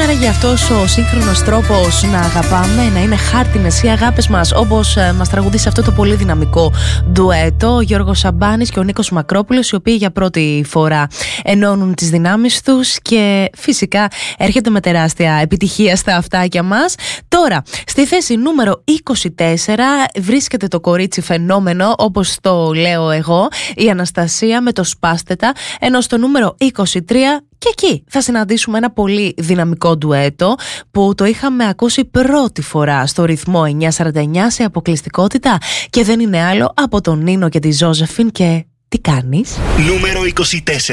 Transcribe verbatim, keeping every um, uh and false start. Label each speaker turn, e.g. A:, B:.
A: είναι άραγε αυτός ο σύγχρονος τρόπος να αγαπάμε, να είναι χάρτινες οι αγάπες μας, όπως ε, μας τραγουδεί αυτό το πολύ δυναμικό ντουέτο ο Γιώργος Σαμπάνης και ο Νίκος Μακρόπουλος, οι οποίοι για πρώτη φορά ενώνουν τις δυνάμεις τους και φυσικά έρχεται με τεράστια επιτυχία στα αυτάκια μας. Τώρα, στη θέση νούμερο είκοσι τέσσερα βρίσκεται το κορίτσι φαινόμενο, όπως το λέω εγώ, η Αναστασία με το Σπάστετα, ενώ στο νούμερο είκοσι τρία και εκεί θα συναντήσουμε ένα πολύ δυναμικό ντουέτο που το είχαμε ακούσει πρώτη φορά στο ρυθμό εννιακόσια σαράντα εννιά σε αποκλειστικότητα και δεν είναι άλλο από τον Νίνο και τη Ζώζεφιν και «Τι κάνεις?»
B: Νούμερο είκοσι τέσσερα.